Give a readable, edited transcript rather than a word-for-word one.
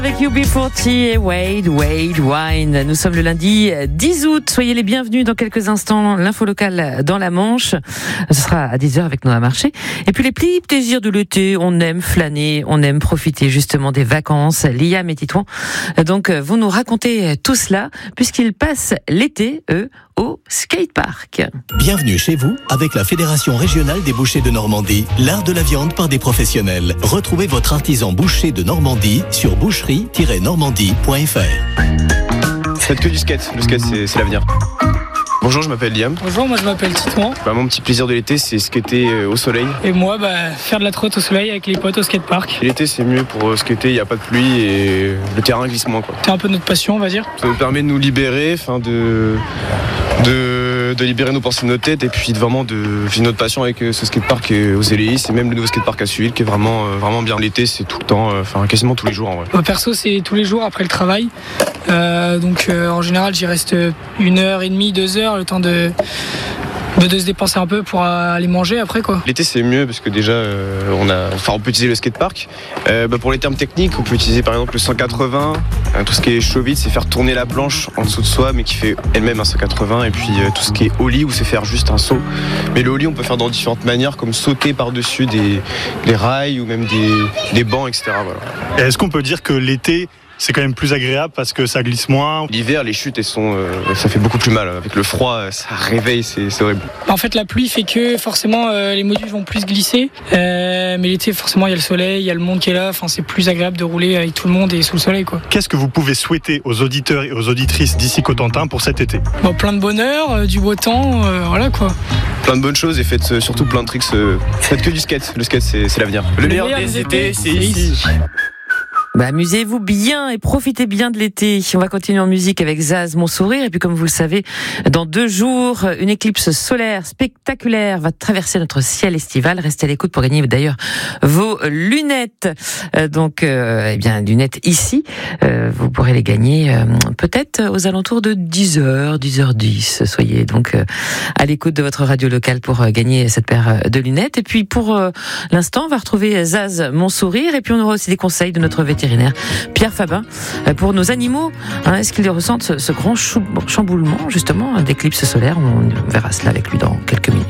Avec UB40 et Wade Wine. Nous sommes le lundi 10 août. Soyez les bienvenus dans quelques instants. L'info locale dans la Manche. Ce sera à 10h avec Noah Marché. Et puis les petits plaisirs de l'été. On aime flâner, on aime profiter justement des vacances. Liam et Titouan donc vont nous raconter tout cela puisqu'ils passent l'été, eux, au skatepark. Bienvenue chez vous avec la Fédération régionale des bouchers de Normandie, l'art de la viande par des professionnels. Retrouvez votre artisan boucher de Normandie sur boucherie-normandie.fr. Faites que du skate, le skate c'est l'avenir. Bonjour, je m'appelle Liam. Bonjour, moi je m'appelle Titouan. Mon petit plaisir de l'été, c'est skater au soleil. Et moi, faire de la trotte au soleil avec les potes au skatepark. Et l'été, c'est mieux pour skater, il n'y a pas de pluie et le terrain glisse moins, quoi. C'est un peu notre passion, on va dire. Ça nous permet de nous libérer, de libérer nos pensées de nos têtes et puis vraiment de vivre notre passion avec ce skatepark aux Éléis. Et même le nouveau skatepark à Suil qui est vraiment bien. L'été, c'est tout le temps, quasiment tous les jours en vrai. Perso, c'est tous les jours après le travail. En général, j'y reste 1h30, 2h, le temps de se dépenser un peu pour aller manger après, quoi. L'été c'est mieux parce que déjà on peut utiliser le skatepark. Pour les termes techniques, on peut utiliser par exemple le 180. Tout ce qui est show vite, c'est faire tourner la planche en dessous de soi mais qui fait elle-même un 180. Et puis tout ce qui est ollie où c'est faire juste un saut. Mais le ollie on peut faire dans différentes manières comme sauter par-dessus des rails ou même des bancs, etc. Voilà. Et est-ce qu'on peut dire que l'été c'est quand même plus agréable parce que ça glisse moins? L'hiver, les chutes, ça fait beaucoup plus mal. Avec le froid, ça réveille, c'est horrible. En fait, la pluie fait que forcément les modules vont plus glisser. Mais l'été, forcément, il y a le soleil, il y a le monde qui est là. C'est plus agréable de rouler avec tout le monde et sous le soleil, quoi. Qu'est-ce que vous pouvez souhaiter aux auditeurs et aux auditrices d'ici Cotentin pour cet été? Plein de bonheur, du beau temps, voilà quoi. Plein de bonnes choses et faites surtout plein de tricks. Faites que du skate. Le skate, c'est l'avenir. Le meilleur des étés, c'est ici. Amusez-vous bien et profitez bien de l'été. On va continuer en musique avec Zaz, Mon Sourire. Et puis comme vous le savez, dans 2 jours, une éclipse solaire spectaculaire va traverser notre ciel estival. Restez à l'écoute pour gagner d'ailleurs vos lunettes. Lunettes ici. Vous pourrez les gagner peut-être aux alentours de 10h, 10h10. Soyez donc à l'écoute de votre radio locale pour gagner cette paire de lunettes. Et puis pour l'instant, on va retrouver Zaz, Mon Sourire. Et puis on aura aussi des conseils de notre vétérinaire Pierre Fabin pour nos animaux. Est-ce qu'ils ressentent ce grand chamboulement justement d'éclipse solaire? On verra cela avec lui dans quelques minutes.